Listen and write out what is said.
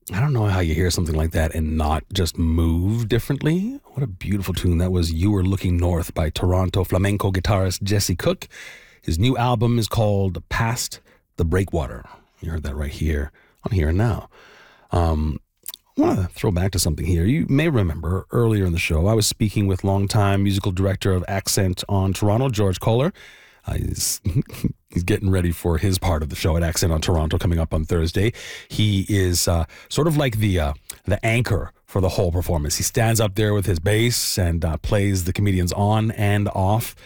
I don't know how you hear something like that and not just move differently. What a beautiful tune. That was You Were Looking North by Toronto flamenco guitarist Jesse Cook. His new album is called Past the Breakwater. You heard that right here on Here and Now. I want to throw back to something here. You may remember earlier in the show, I was speaking with longtime musical director of Accent on Toronto, George Kohler. He's getting ready for his part of the show at Accent on Toronto coming up on Thursday. He is sort of like the anchor for the whole performance. He stands up there with his bass and plays the comedians on and off